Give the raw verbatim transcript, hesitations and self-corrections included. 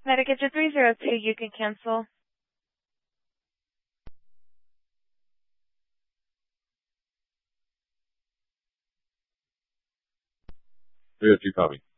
Medicaid three zero two, you can cancel. three oh two, copy.